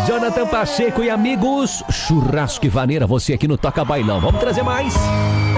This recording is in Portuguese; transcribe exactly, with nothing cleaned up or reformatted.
Jonathan Pacheco e amigos, churrasco e vaneira, você aqui no Toca Bailão. Vamos trazer mais.